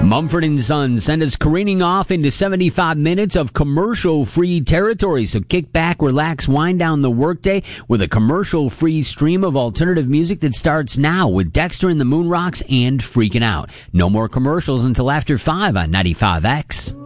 Mumford & Sons send us careening off into 75 minutes of commercial-free territory. So kick back, relax, wind down the workday with a commercial-free stream of alternative music that starts now with Dexter and the Moonrocks and Freaking Out. No more commercials until after 5 on 95X.